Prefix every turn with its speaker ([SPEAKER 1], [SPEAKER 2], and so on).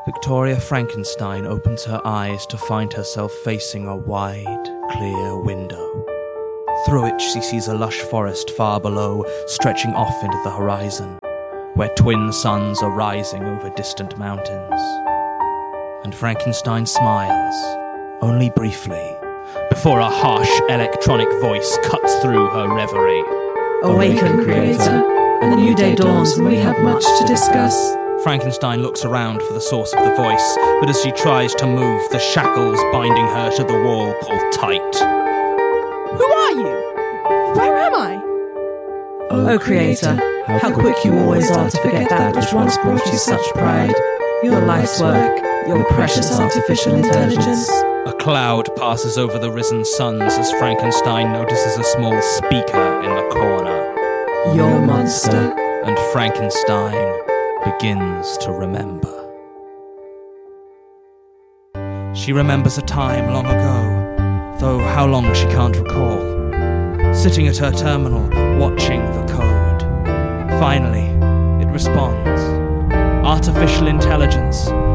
[SPEAKER 1] Victoria Frankenstein opens her eyes to find herself facing a wide, clear window. Through it she sees a lush forest far below, stretching off into the horizon, where twin suns are rising over distant mountains. And Frankenstein smiles, only briefly, before a harsh electronic voice cuts through her reverie.
[SPEAKER 2] Awaken, Creator, and the new day dawns and we have much to discuss.
[SPEAKER 1] Frankenstein looks around for the source of the voice, but as she tries to move, the shackles binding her to the wall pull tight.
[SPEAKER 3] Who are you? Where am I?
[SPEAKER 2] Oh, Creator, how quick you always are to forget that which once brought you such pride. Your life's work, your precious artificial intelligence.
[SPEAKER 1] A cloud passes over the risen suns as Frankenstein notices a small speaker in the corner.
[SPEAKER 2] Your monster.
[SPEAKER 1] And Frankenstein begins to remember. She remembers a time long ago, though how long she can't recall. Sitting at her terminal, watching the code. Finally, it responds. Artificial intelligence,